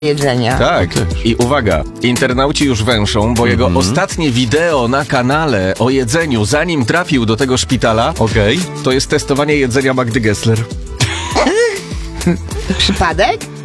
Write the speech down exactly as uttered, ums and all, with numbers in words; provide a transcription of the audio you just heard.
jedzenia. Tak, i uwaga, internauci już węszą, bo jego ostatnie wideo na kanale o jedzeniu, zanim trafił do tego szpitala, Okej. to jest testowanie jedzenia Magdy Gessler. Przypadek?